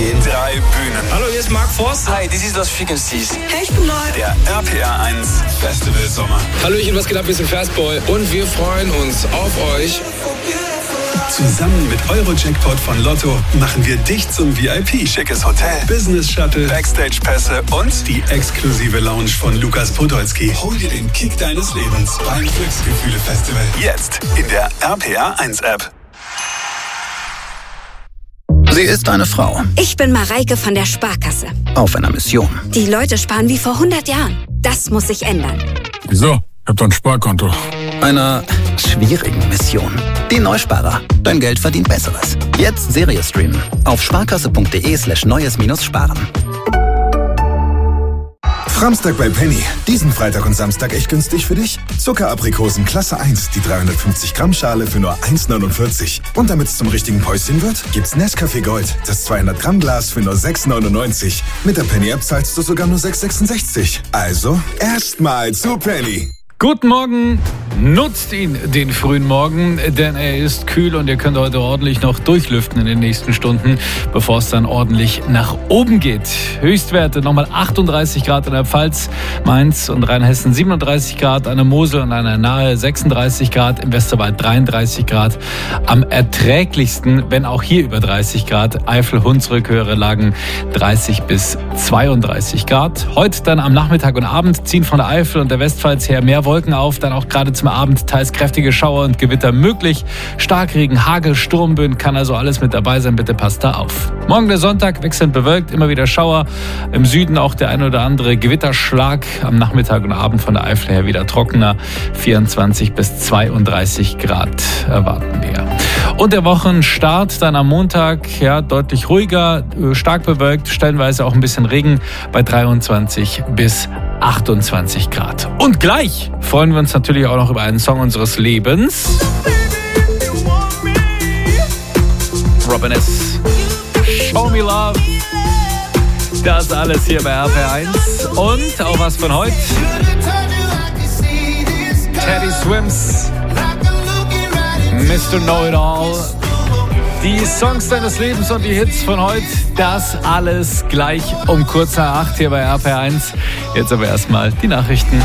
gehen. 3 Bühnen. Hallo, hier ist Mark Forster. Hi, this is Lost Frequencies. Hey, ich bin Lloyd. Der RPR 1 Festival Sommer. Hallöchen, was geht ab? Wir sind Fastboy und wir freuen uns auf euch. Zusammen mit Euro-Jackpot von Lotto machen wir dich zum VIP. Schickes Hotel, Business-Shuttle, Backstage-Pässe und die exklusive Lounge von Lukas Podolski. Hol dir den Kick deines Lebens beim Glücksgefühle-Festival. Jetzt in der RPR 1 App. Sie ist eine Frau. Ich bin Mareike von der Sparkasse. Auf einer Mission. Die Leute sparen wie vor 100 Jahren. Das muss sich ändern. Wieso? Ich hab doch ein Sparkonto. Einer schwierigen Mission. Die Neusparer. Dein Geld verdient Besseres. Jetzt Serie streamen. Auf sparkasse.de/neues-sparen. Framstag bei Penny. Diesen Freitag und Samstag echt günstig für dich. Zuckeraprikosen Klasse 1, die 350 Gramm Schale für nur 1,49. Und damit es zum richtigen Päuschen wird, gibt's Nescafé Gold, das 200 Gramm Glas für nur 6,99. Mit der Penny App zahlst du sogar nur 6,66. Also erstmal zu Penny. Guten Morgen, nutzt ihn, den frühen Morgen, denn er ist kühl und ihr könnt heute ordentlich noch durchlüften in den nächsten Stunden, bevor es dann ordentlich nach oben geht. Höchstwerte nochmal 38 Grad in der Pfalz, Mainz und Rheinhessen, 37 Grad an der Mosel und an der Nahe, 36 Grad im Westerwald, 33 Grad. Am erträglichsten, wenn auch hier über 30 Grad, Eifel, Hunsrück, höhere Lagen 30 bis 32 Grad. Heute dann am Nachmittag und Abend ziehen von der Eifel und der Westpfalz her mehr Wolken auf, dann auch gerade zum Abend teils kräftige Schauer und Gewitter möglich. Starkregen, Hagel, Sturmböen, kann also alles mit dabei sein, bitte passt da auf. Morgen der Sonntag, wechselnd bewölkt, immer wieder Schauer. Im Süden auch der ein oder andere Gewitterschlag. Am Nachmittag und Abend von der Eifel her wieder trockener. 24 bis 32 Grad erwarten wir. Und der Wochenstart dann am Montag, ja, deutlich ruhiger, stark bewölkt, stellenweise auch ein bisschen Regen bei 23 bis 28 Grad. Und gleich freuen wir uns natürlich auch noch über einen Song unseres Lebens. Robin S. Show Me Love. Das alles hier bei RPR1. Und auch was von heute. Teddy Swims. Mr. Know-It-All. Die Songs deines Lebens und die Hits von heute, das alles gleich um kurz nach 8 hier bei RPR1. Jetzt aber erstmal die Nachrichten.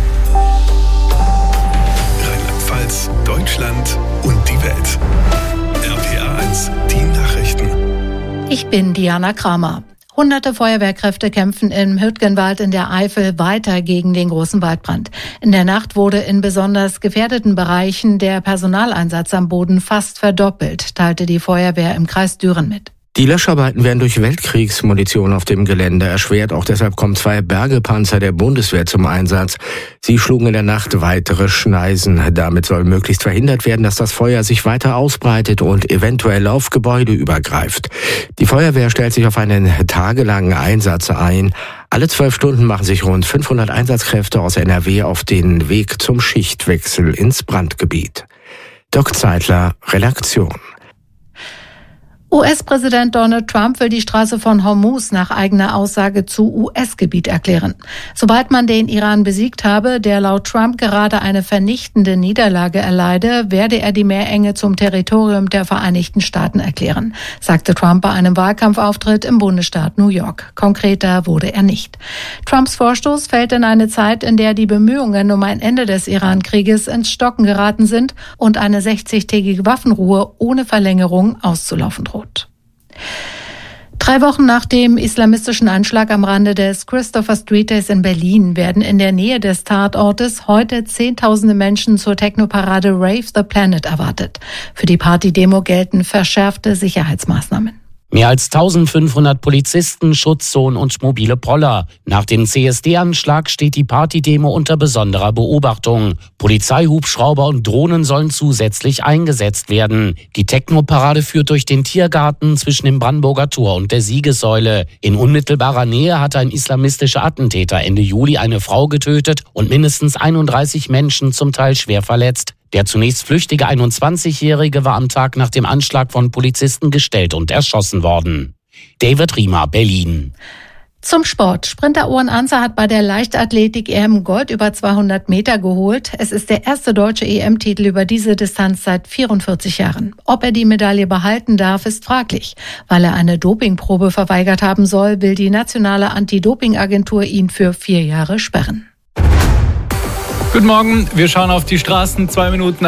Rheinland-Pfalz, Deutschland und die Welt. RPR1, die Nachrichten. Ich bin Diana Kramer. Hunderte Feuerwehrkräfte kämpfen im Hürtgenwald in der Eifel weiter gegen den großen Waldbrand. In der Nacht wurde in besonders gefährdeten Bereichen der Personaleinsatz am Boden fast verdoppelt, teilte die Feuerwehr im Kreis Düren mit. Die Löscharbeiten werden durch Weltkriegsmunition auf dem Gelände erschwert. Auch deshalb kommen 2 Bergepanzer der Bundeswehr zum Einsatz. Sie schlugen in der Nacht weitere Schneisen. Damit soll möglichst verhindert werden, dass das Feuer sich weiter ausbreitet und eventuell auf Gebäude übergreift. Die Feuerwehr stellt sich auf einen tagelangen Einsatz ein. Alle 12 Stunden machen sich rund 500 Einsatzkräfte aus NRW auf den Weg zum Schichtwechsel ins Brandgebiet. Dirk Zeitler, Redaktion. US-Präsident Donald Trump will die Straße von Hormuz nach eigener Aussage zu US-Gebiet erklären. Sobald man den Iran besiegt habe, der laut Trump gerade eine vernichtende Niederlage erleide, werde er die Meerenge zum Territorium der Vereinigten Staaten erklären, sagte Trump bei einem Wahlkampfauftritt im Bundesstaat New York. Konkreter wurde er nicht. Trumps Vorstoß fällt in eine Zeit, in der die Bemühungen um ein Ende des Iran-Krieges ins Stocken geraten sind und eine 60-tägige Waffenruhe ohne Verlängerung auszulaufen droht. 3 Wochen nach dem islamistischen Anschlag am Rande des Christopher Street Days in Berlin werden in der Nähe des Tatortes heute Zehntausende Menschen zur Technoparade Rave the Planet erwartet. Für die Partydemo gelten verschärfte Sicherheitsmaßnahmen. Mehr als 1500 Polizisten, Schutzzonen und mobile Poller. Nach dem CSD-Anschlag steht die Partydemo unter besonderer Beobachtung. Polizeihubschrauber und Drohnen sollen zusätzlich eingesetzt werden. Die Technoparade führt durch den Tiergarten zwischen dem Brandenburger Tor und der Siegessäule. In unmittelbarer Nähe hatte ein islamistischer Attentäter Ende Juli eine Frau getötet und mindestens 31 Menschen zum Teil schwer verletzt. Der zunächst flüchtige 21-Jährige war am Tag nach dem Anschlag von Polizisten gestellt und erschossen worden. David Riemer, Berlin. Zum Sport. Sprinter Owen Ancer hat bei der Leichtathletik-EM Gold über 200 Meter geholt. Es ist der erste deutsche EM-Titel über diese Distanz seit 44 Jahren. Ob er die Medaille behalten darf, ist fraglich. Weil er eine Dopingprobe verweigert haben soll, will die nationale Anti-Doping-Agentur ihn für 4 Jahre sperren. Guten Morgen, wir schauen auf die Straßen, 2 Minuten